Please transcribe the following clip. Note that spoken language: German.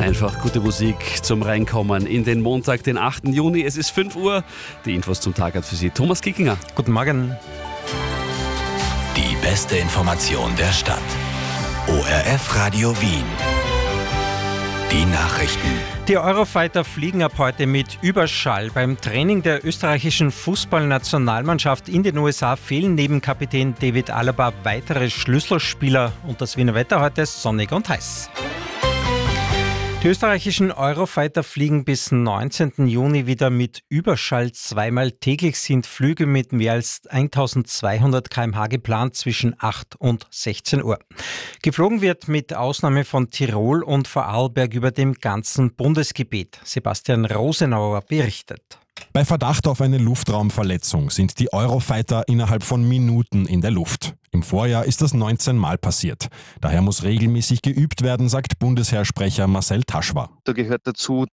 Einfach gute Musik zum Reinkommen in den Montag, den 8. Juni. Es ist 5 Uhr. Die Infos zum Tag hat für Sie Thomas Kickinger. Guten Morgen. Die beste Information der Stadt. ORF Radio Wien. Die Nachrichten. Die Eurofighter fliegen ab heute mit Überschall. Beim Training der österreichischen Fußballnationalmannschaft in den USA fehlen neben Kapitän David Alaba weitere Schlüsselspieler. Und das Wiener Wetter heute ist sonnig und heiß. Die österreichischen Eurofighter fliegen bis 19. Juni wieder mit Überschall. Zweimal täglich sind Flüge mit mehr als 1200 km/h geplant zwischen 8 und 16 Uhr. Geflogen wird mit Ausnahme von Tirol und Vorarlberg über dem ganzen Bundesgebiet. Sebastian Rosenauer berichtet. Bei Verdacht auf eine Luftraumverletzung sind die Eurofighter innerhalb von Minuten in der Luft. Im Vorjahr ist das 19 Mal passiert. Daher muss regelmäßig geübt werden, sagt Bundesheersprecher Marcel Taschwa. Da gehört dazu,